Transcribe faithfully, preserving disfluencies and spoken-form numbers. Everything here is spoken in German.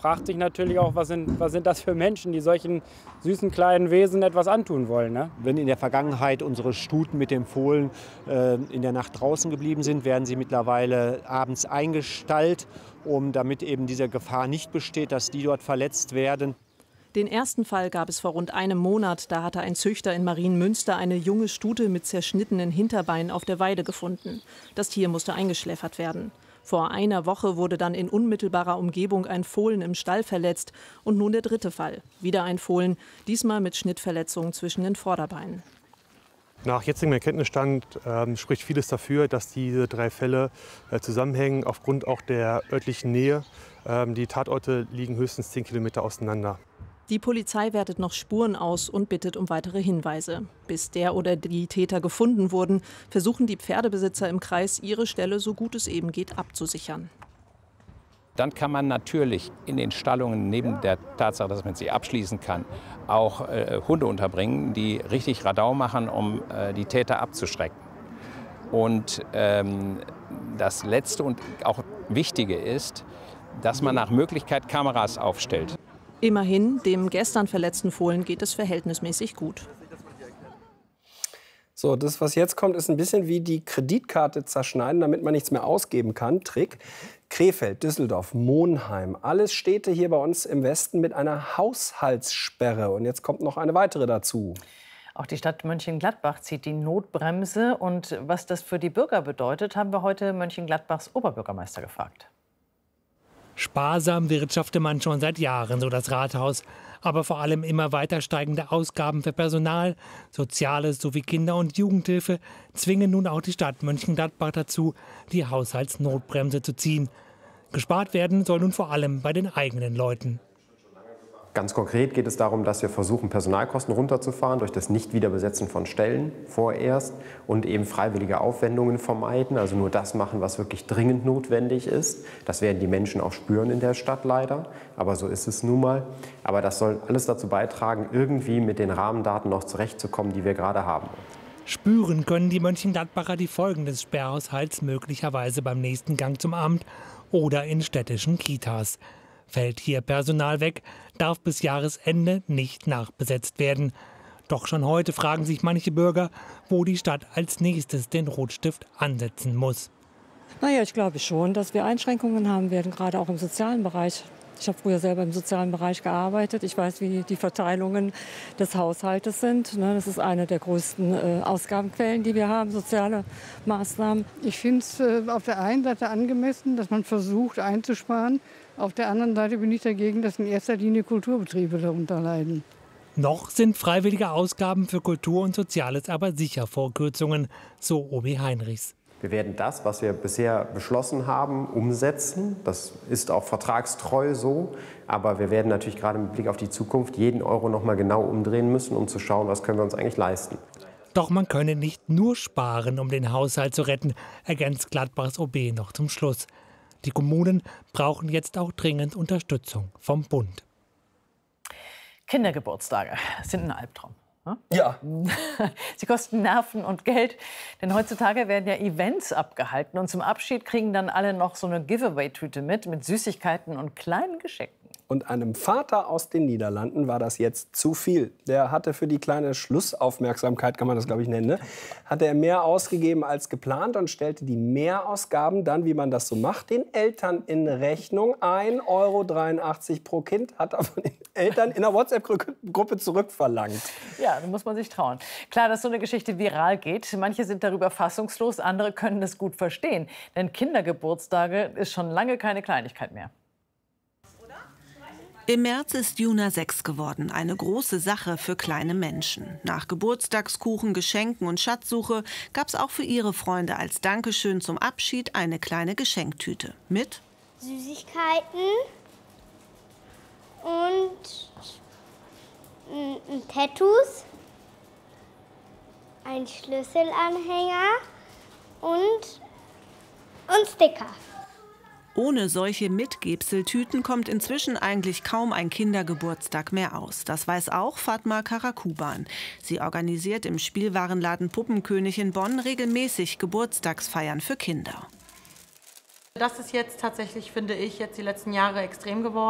fragt sich natürlich auch, was sind, was sind das für Menschen, die solchen süßen kleinen Wesen etwas antun wollen. Ne? Wenn in der Vergangenheit unsere Stuten mit dem Fohlen äh, in der Nacht draußen geblieben sind, werden sie mittlerweile abends eingestallt, um damit eben diese Gefahr nicht besteht, dass die dort verletzt werden. Den ersten Fall gab es vor rund einem Monat. Da hatte ein Züchter in Marienmünster eine junge Stute mit zerschnittenen Hinterbeinen auf der Weide gefunden. Das Tier musste eingeschläfert werden. Vor einer Woche wurde dann in unmittelbarer Umgebung ein Fohlen im Stall verletzt. Und nun der dritte Fall. Wieder ein Fohlen, diesmal mit Schnittverletzungen zwischen den Vorderbeinen. Nach jetzigem Erkenntnisstand äh, spricht vieles dafür, dass diese drei Fälle äh, zusammenhängen, aufgrund auch der örtlichen Nähe. Ähm, die Tatorte liegen höchstens zehn Kilometer auseinander. Die Polizei wertet noch Spuren aus und bittet um weitere Hinweise. Bis der oder die Täter gefunden wurden, versuchen die Pferdebesitzer im Kreis, ihre Ställe so gut es eben geht abzusichern. Dann kann man natürlich in den Stallungen neben der Tatsache, dass man sie abschließen kann, auch äh, Hunde unterbringen, die richtig Radau machen, um äh, die Täter abzuschrecken. Und ähm, das Letzte und auch Wichtige ist, dass man nach Möglichkeit Kameras aufstellt. Immerhin, dem gestern verletzten Fohlen geht es verhältnismäßig gut. So, das, was jetzt kommt, ist ein bisschen wie die Kreditkarte zerschneiden, damit man nichts mehr ausgeben kann. Trick. Krefeld, Düsseldorf, Monheim, alles Städte hier bei uns im Westen mit einer Haushaltssperre. Und jetzt kommt noch eine weitere dazu. Auch die Stadt Mönchengladbach zieht die Notbremse. Und was das für die Bürger bedeutet, haben wir heute Mönchengladbachs Oberbürgermeister gefragt. Sparsam wirtschafte man schon seit Jahren, so das Rathaus. Aber vor allem immer weiter steigende Ausgaben für Personal, Soziales sowie Kinder- und Jugendhilfe zwingen nun auch die Stadt Mönchengladbach dazu, die Haushaltsnotbremse zu ziehen. Gespart werden soll nun vor allem bei den eigenen Leuten. Ganz konkret geht es darum, dass wir versuchen, Personalkosten runterzufahren durch das Nichtwiederbesetzen von Stellen vorerst und eben freiwillige Aufwendungen vermeiden, also nur das machen, was wirklich dringend notwendig ist. Das werden die Menschen auch spüren in der Stadt leider, aber so ist es nun mal. Aber das soll alles dazu beitragen, irgendwie mit den Rahmendaten noch zurechtzukommen, die wir gerade haben. Spüren können die Mönchengladbacher die Folgen des Sperrhaushalts möglicherweise beim nächsten Gang zum Amt oder in städtischen Kitas. Fällt hier Personal weg, darf bis Jahresende nicht nachbesetzt werden. Doch schon heute fragen sich manche Bürger, wo die Stadt als nächstes den Rotstift ansetzen muss. Naja, ich glaube schon, dass wir Einschränkungen haben werden, gerade auch im sozialen Bereich. Ich habe früher selber im sozialen Bereich gearbeitet. Ich weiß, wie die Verteilungen des Haushaltes sind. Das ist eine der größten Ausgabenquellen, die wir haben, soziale Maßnahmen. Ich finde es auf der einen Seite angemessen, dass man versucht einzusparen. Auf der anderen Seite bin ich dagegen, dass in erster Linie Kulturbetriebe darunter leiden. Noch sind freiwillige Ausgaben für Kultur und Soziales aber sicher vor Kürzungen, so Obi Heinrichs. Wir werden das, was wir bisher beschlossen haben, umsetzen. Das ist auch vertragstreu so. Aber wir werden natürlich gerade mit Blick auf die Zukunft jeden Euro noch mal genau umdrehen müssen, um zu schauen, was können wir uns eigentlich leisten. Doch man könne nicht nur sparen, um den Haushalt zu retten, ergänzt Gladbachs O B noch zum Schluss. Die Kommunen brauchen jetzt auch dringend Unterstützung vom Bund. Kindergeburtstage sind ein Albtraum. Ja. Sie kosten Nerven und Geld, denn heutzutage werden ja Events abgehalten und zum Abschied kriegen dann alle noch so eine Giveaway-Tüte mit, mit Süßigkeiten und kleinen Geschenken. Und einem Vater aus den Niederlanden war das jetzt zu viel. Der hatte für die kleine Schlussaufmerksamkeit, kann man das glaube ich nennen, ne? hatte er mehr ausgegeben als geplant und stellte die Mehrausgaben dann, wie man das so macht, den Eltern in Rechnung. ein Euro dreiundachtzig pro Kind hat er von den Eltern in der WhatsApp-Gruppe zurückverlangt. Ja, da muss man sich trauen. Klar, dass so eine Geschichte viral geht. Manche sind darüber fassungslos, andere können es gut verstehen. Denn Kindergeburtstage ist schon lange keine Kleinigkeit mehr. Im März ist Juna sechs geworden, eine große Sache für kleine Menschen. Nach Geburtstagskuchen, Geschenken und Schatzsuche gab es auch für ihre Freunde als Dankeschön zum Abschied eine kleine Geschenktüte mit Süßigkeiten und Tattoos, ein Schlüsselanhänger und, und Sticker. Ohne solche Mitgebseltüten kommt inzwischen eigentlich kaum ein Kindergeburtstag mehr aus. Das weiß auch Fatma Karakuban. Sie organisiert im Spielwarenladen Puppenkönig in Bonn regelmäßig Geburtstagsfeiern für Kinder. Das ist jetzt tatsächlich, finde ich, jetzt die letzten Jahre extrem geworden.